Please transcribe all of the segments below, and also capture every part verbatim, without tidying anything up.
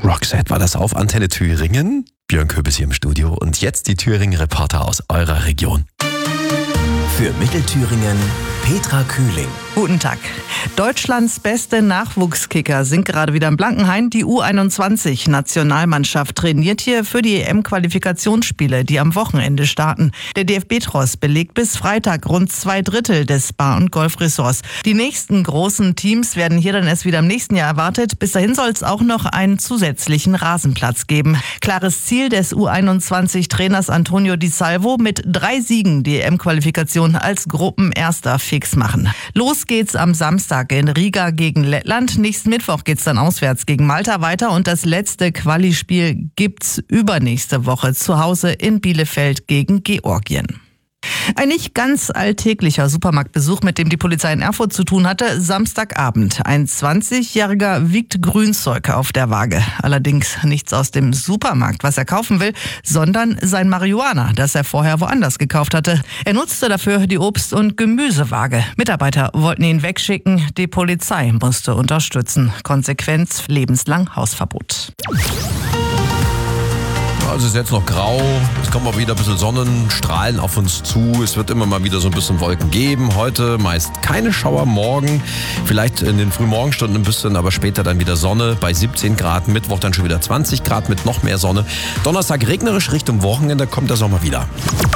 Roxette war das auf Antenne Thüringen. Björn Köbis hier im Studio und jetzt die Thüringen-Reporter aus eurer Region. Für Mittelthüringen Petra Kühling. Guten Tag. Deutschlands beste Nachwuchskicker sind gerade wieder in Blankenhain. Die U einundzwanzig-Nationalmannschaft trainiert hier für die E M-Qualifikationsspiele, die am Wochenende starten. Der D F B-Tross belegt bis Freitag rund zwei Drittel des Bar- und Golfressorts. Die nächsten großen Teams werden hier dann erst wieder im nächsten Jahr erwartet. Bis dahin soll es auch noch einen zusätzlichen Rasenplatz geben. Klares Ziel des U einundzwanzig-Trainers Antonio Di Salvo, mit drei Siegen die E M-Qualifikation als Gruppenerster fix machen. Los geht's am Samstag in Riga gegen Lettland. Nächsten Mittwoch geht's dann auswärts gegen Malta weiter und das letzte Quali-Spiel gibt's übernächste Woche zu Hause in Bielefeld gegen Georgien. Ein nicht ganz alltäglicher Supermarktbesuch, mit dem die Polizei in Erfurt zu tun hatte, Samstagabend. Ein zwanzigjähriger wiegt Grünzeug auf der Waage. Allerdings nichts aus dem Supermarkt, was er kaufen will, sondern sein Marihuana, das er vorher woanders gekauft hatte. Er nutzte dafür die Obst- und Gemüsewaage. Mitarbeiter wollten ihn wegschicken, die Polizei musste unterstützen. Konsequenz: lebenslang Hausverbot. Also es ist jetzt noch grau, es kommt mal wieder ein bisschen Sonnenstrahlen auf uns zu, es wird immer mal wieder so ein bisschen Wolken geben. Heute meist keine Schauer, morgen vielleicht in den Frühmorgenstunden ein bisschen, aber später dann wieder Sonne bei siebzehn Grad, Mittwoch dann schon wieder zwanzig Grad mit noch mehr Sonne. Donnerstag regnerisch, Richtung Wochenende kommt der Sommer wieder.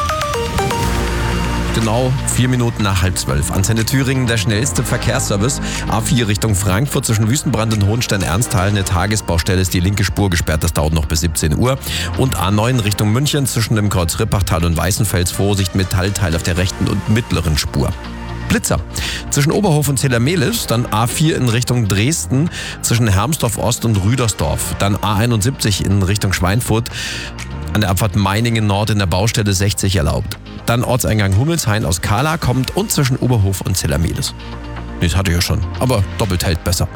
Genau vier Minuten nach halb zwölf. Antenne Thüringen, der schnellste Verkehrsservice. A vier Richtung Frankfurt zwischen Wüstenbrand und Hohenstein-Ernsthal. Eine Tagesbaustelle ist die linke Spur gesperrt. Das dauert noch bis siebzehn Uhr. Und A neun Richtung München zwischen dem Kreuz Rippachtal und Weißenfels. Vorsicht, Metallteil auf der rechten und mittleren Spur. Blitzer. Zwischen Oberhof und Zella-Mehlis, dann A vier in Richtung Dresden, zwischen Hermsdorf Ost und Rüdersdorf. Dann A einundsiebzig in Richtung Schweinfurt, an der Abfahrt Meiningen Nord in der Baustelle sechzig erlaubt. Dann Ortseingang Hummelshain aus Kahla kommt und zwischen Oberhof und Zella-Mehlis. Das hatte ich ja schon, aber doppelt hält besser.